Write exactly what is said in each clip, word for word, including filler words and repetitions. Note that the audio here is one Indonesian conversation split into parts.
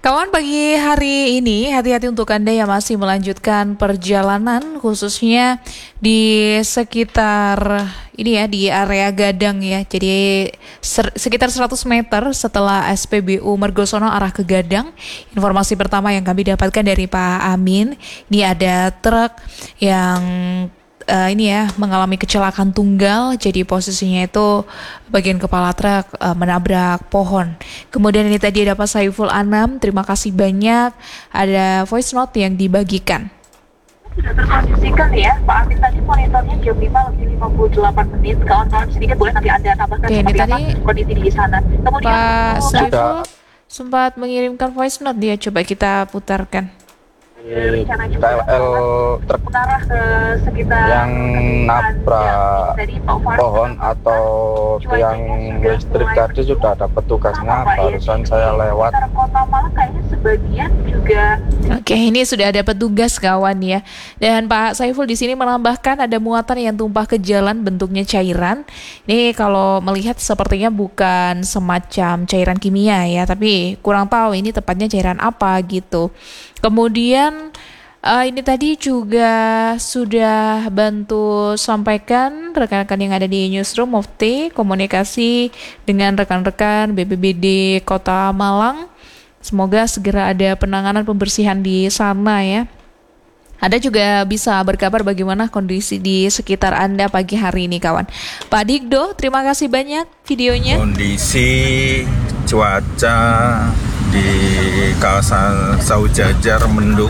Kawan, pagi hari ini hati-hati untuk Anda yang masih melanjutkan perjalanan khususnya di sekitar ini ya, di area Gadang ya. Jadi ser- sekitar seratus meter setelah S P B U Mergosono arah ke Gadang. Informasi pertama yang kami dapatkan dari Pak Amin, ini ada truk yang Uh, ini ya mengalami kecelakaan tunggal, jadi posisinya itu bagian kepala truk uh, menabrak pohon. Kemudian ini tadi ada Pak Saiful Anam, terima kasih banyak, ada voice note yang dibagikan. Sudah terposisikan ya, Pak Amin tadi monitornya jam lima lebih lima puluh delapan menit. Kawan-kawan sedikit boleh nanti Anda tambahkan. Oke, seperti apa kondisi di sana. Kemudian Pak Saiful sempat mengirimkan voice note, dia coba kita putarkan. K L L truk mengarah ke sekitar yang nabrak pohon atau tiang listrik tadi sudah ada petugasnya, barusan saya lewat. Kota Malang kayaknya sebagian juga. Oke, ini sudah ada petugas kawan ya. Dan Pak Saiful di sini menambahkan ada muatan yang tumpah ke jalan bentuknya cairan. Ini kalau melihat sepertinya bukan semacam cairan kimia ya, tapi kurang tahu ini tepatnya cairan apa gitu. Kemudian uh, ini tadi juga sudah bantu sampaikan rekan-rekan yang ada di Newsroom Mufti komunikasi dengan rekan-rekan B P B D Kota Malang. Semoga segera ada penanganan pembersihan di sana ya. Anda juga bisa berkabar bagaimana kondisi di sekitar Anda pagi hari ini kawan. Pak Digdo, terima kasih banyak videonya. Kondisi cuaca di kawasan Saujajar mendung,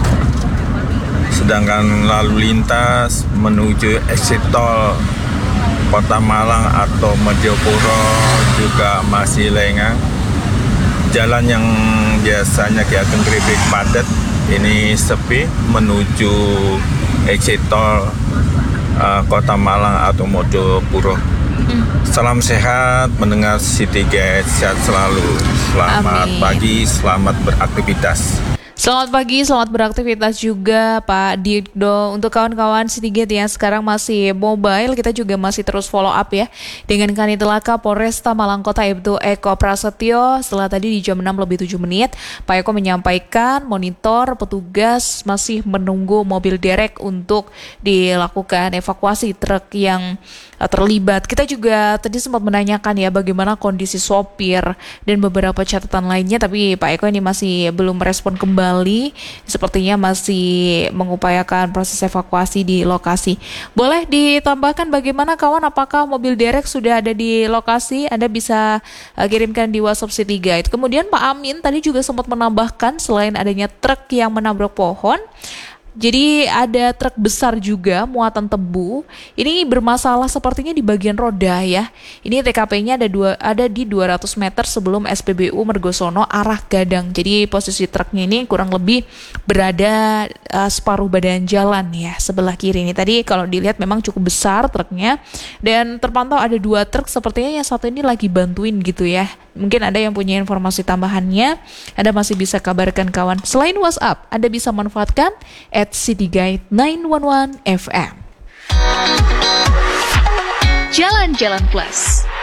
sedangkan lalu lintas menuju exit tol Kota Malang atau Madiopuro juga masih lengang. Jalan yang biasanya Ki Ageng Kripik padat ini sepi menuju exit tol uh, Kota Malang atau Madiopuro. Salam sehat mendengar City Guide, sehat selalu. Selamat Amin. Pagi, selamat beraktivitas. Selamat pagi, selamat beraktivitas juga Pak Digdo. Untuk kawan-kawan Citygate yang sekarang masih mobile, kita juga masih terus follow up ya dengan Kanit Laka Polresta Malang Kota Ibtu Eko Prasetyo. Setelah tadi di jam enam lebih tujuh menit, Pak Eko menyampaikan monitor petugas masih menunggu mobil derek untuk dilakukan evakuasi truk yang terlibat. Kita juga tadi sempat menanyakan ya bagaimana kondisi sopir dan beberapa catatan lainnya, tapi Pak Eko ini masih belum merespon kembali. Sepertinya masih mengupayakan proses evakuasi di lokasi. Boleh ditambahkan bagaimana kawan, apakah mobil derek sudah ada di lokasi? Anda bisa uh, kirimkan di WhatsApp City Guide. Kemudian Pak Amin tadi juga sempat menambahkan selain adanya truk yang menabrak pohon, jadi ada truk besar juga muatan tebu. Ini bermasalah sepertinya di bagian roda ya. Ini T K P-nya ada dua ada di dua ratus meter sebelum S P B U Mergosono arah Gadang. Jadi posisi truknya ini kurang lebih berada uh, separuh badan jalan ya, sebelah kiri ini. Tadi kalau dilihat memang cukup besar truknya dan terpantau ada dua truk, sepertinya yang satu ini lagi bantuin gitu ya. Mungkin ada yang punya informasi tambahannya, Anda masih bisa kabarkan kawan. Selain WhatsApp, Anda bisa manfaatkan at Citygate sembilan satu satu F M. Jalan-Jalan Plus.